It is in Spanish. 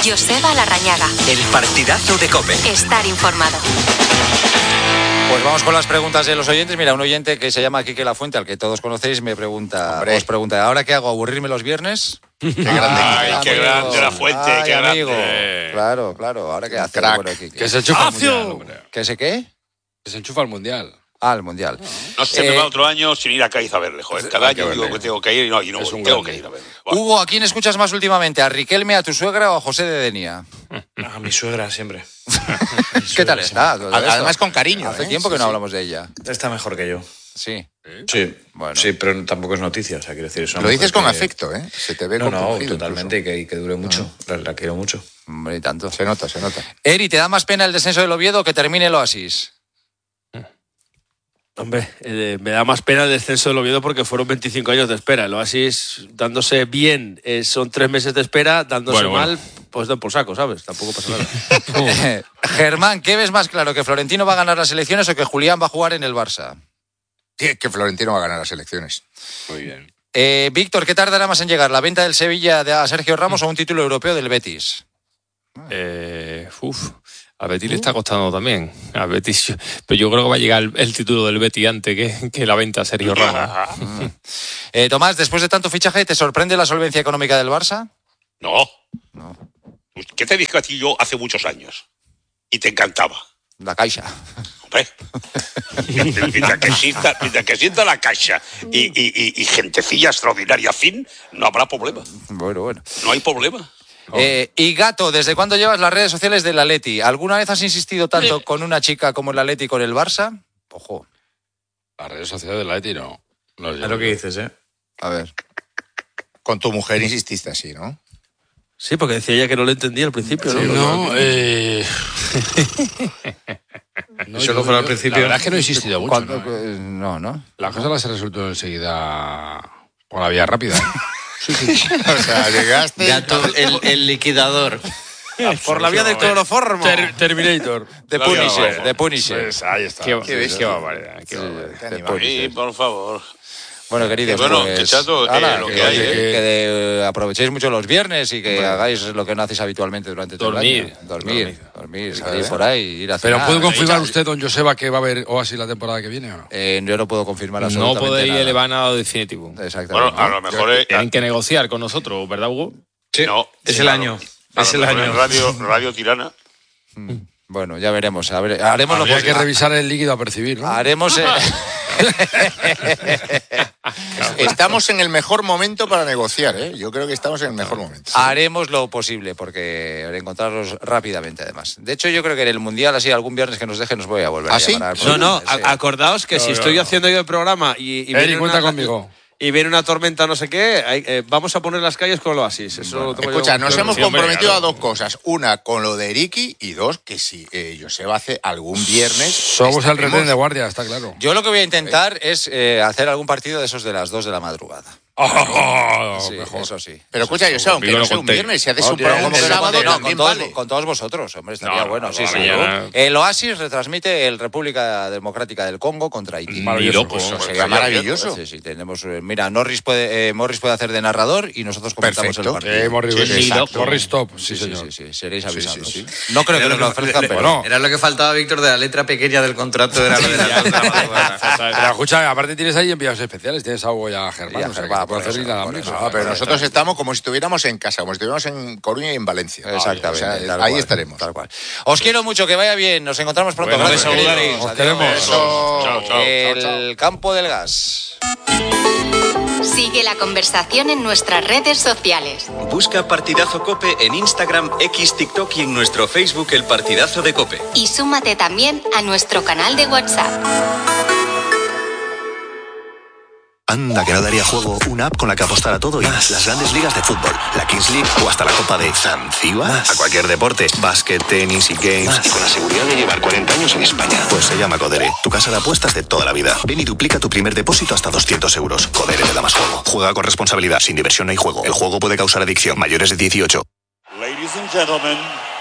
Joseba Larrañaga. El partidazo de COPE. Estar informado. Pues vamos con las preguntas de los oyentes. Mira, un oyente que se llama Quique Lafuente, al que todos conocéis, os pregunta, ¿ahora qué hago? ¿Aburrirme los viernes? Qué grande, qué grande Lafuente, ay, qué amigo. grande. Claro, ¿ahora qué hace? Crack. Bueno, Quique. Que se enchufa al mundial, hombre. ¿Qué sé qué? Que se enchufa al mundial. Al mundial. No se me va otro año sin ir a Cádiz a verle, joder. Cada año digo que tengo que ir y no voy, tengo que ir a verle. Hugo, ¿a quién escuchas más últimamente? ¿A Riquelme, a tu suegra o a José de Denia? A mi suegra siempre. ¿Qué tal está? Además con cariño. Hace tiempo que no hablamos de ella. Está mejor que yo. Sí. Sí, Bueno. sí, pero tampoco es noticia, o sea, quiero decir... Lo dices con afecto, ¿eh? Se te ve No, compungido totalmente, y que dure mucho. La quiero mucho. Hombre, y tanto. Se nota. Eri, ¿te da más pena el descenso del Oviedo o que termine el Oasis? Hombre, me da más pena el descenso del Oviedo porque fueron 25 años de espera. El Oasis, dándose bien, son 3 meses de espera, dándose mal, pues dan por saco, ¿sabes? Tampoco pasa nada. Germán, ¿qué ves más claro? ¿Que Florentino va a ganar las elecciones o que Julián va a jugar en el Barça? Sí, que Florentino va a ganar las elecciones. Muy bien. Víctor, ¿qué tardará más en llegar? ¿La venta del Sevilla a Sergio Ramos o un título europeo del Betis? A Betis le está costando también. A Betis, pero yo creo que va a llegar el título del Betis antes que la venta a Sergio Ramos. Tomás, después de tanto fichaje, ¿te sorprende la solvencia económica del Barça? No. ¿Qué te dije a ti yo hace muchos años? Y te encantaba. La Caixa. Hombre. Mientras que exista la Caixa y gentecilla extraordinaria fin, no habrá problema. Bueno. No hay problema. Y Gato, ¿desde cuándo llevas las redes sociales del Atleti? ¿Alguna vez has insistido tanto con una chica como el Atleti con el Barça? Ojo. Las redes sociales del Atleti no. Es lo que dices, ¿eh? A ver. Con tu mujer insististe así, ¿no? Sí, porque decía ella que no le entendía al principio, ¿no? Sí, No, solo fuera al principio. La verdad es que no he insistido mucho. No. La cosa se resuelto enseguida por la vía rápida. O sea, llegaste... Gato, el liquidador. Por la vía del cloroformo. Terminator. De Punisher. Pues ahí está. Qué barbaridad. Sí, por favor. Bueno, queridos, bueno, pues, que chato, lo que hay, que aprovechéis mucho los viernes y que hagáis lo que no hacéis habitualmente durante todo el año. Dormir, salir por ahí, ir a cenar. Pero ¿puede confirmar usted, don Joseba, que va a haber Oasis la temporada que viene o no? Yo no puedo confirmar No absolutamente podéis nada. elevar nada definitivo. Exactamente. Bueno, a lo mejor Tienen que negociar con nosotros, ¿verdad, Hugo? Sí, no, es el año. Es el año. Radio Tirana. Bueno, ya veremos. Haremos lo Habría posible. que revisar el líquido a percibir, ¿no? Haremos... Estamos en el mejor momento para negociar, ¿eh? Yo creo que estamos en el mejor momento. Haremos lo posible porque encontrarlos rápidamente, además. De hecho, yo creo que en el Mundial, así algún viernes que nos deje, nos voy a volver a ¿sí? llamar. No, acordaos que si estoy haciendo yo el programa y Eri, cuenta conmigo. Y viene una tormenta no sé qué, vamos a poner las calles con el Oasis. Eso lo tengo Escucha, yo. nos hemos Sí, hombre, comprometido claro. a 2 cosas. Una, con lo de Eriki, y 2, que si Joseba hace algún viernes... Somos el retén de guardia, está claro. Yo lo que voy a intentar es hacer algún partido de esos de las 2 de la madrugada. Sí, mejor. eso sí. Pero escucha, Joseba, aunque Conmigo no no sea un contéis. viernes, si haces No, un programa ¿cómo el que no sábado, contéis? también No, vale. con todos vosotros, hombre, estaría No, bueno. no, Sí, no, sí. mañana. El Oasis retransmite el República Democrática del Congo contra Haití. Maravilloso. Pues, Eso pues, sería maravilloso. Sí, tenemos... mira, Morris puede hacer de narrador y nosotros comentamos Perfecto. el partido. Morris, Sí, exacto. Morris top, sí, Sí, señor. sí, seréis avisados. sí. No creo que nos lo ofrezcan, pero... Bueno, Era lo que faltaba, Víctor, de la letra pequeña del contrato. Era lo de pero escucha, aparte tienes ahí enviados especiales, tienes a Hugo y a Germán, Y a o sea, Germán, que puede por hacer eso, inalámbrico. No, pero nosotros estamos como si estuviéramos en casa, como si estuviéramos en Coruña y en Valencia. Exactamente. O sea, tal ahí cual, estaremos. Tal cual. Os quiero mucho, que vaya bien. Nos encontramos pronto. Bueno, Gracias, de queridos. saludaros. Os Adiós. queremos. Chao. El campo del gas. Sigue la conversación en nuestras redes sociales. Busca Partidazo COPE en Instagram, X, TikTok y en nuestro Facebook El Partidazo de COPE. Y súmate también a nuestro canal de WhatsApp. Anda, que no daría juego una app con la que apostar a todo y más. Las grandes ligas de fútbol, la Kings League o hasta la Copa de Zanzíbar. A cualquier deporte, básquet, tenis y games. Y con la seguridad de llevar 40 años en España. Pues se llama Codere, tu casa de apuestas de toda la vida. Ven y duplica tu primer depósito hasta 200 euros. Codere te da más juego. Juega con responsabilidad, sin diversión no hay juego. El juego puede causar adicción. Mayores de 18. Ladies and gentlemen,